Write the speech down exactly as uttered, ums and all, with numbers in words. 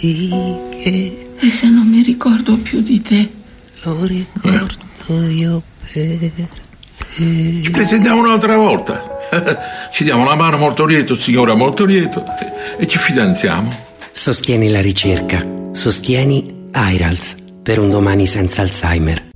antiche. E se non mi ricordo più di te? Lo ricordo io per te. Ci presentiamo un'altra volta. Ci diamo la mano molto lieto, signora molto lieto, e ci fidanziamo. Sostieni la ricerca. Sostieni AIRALS per un domani senza Alzheimer.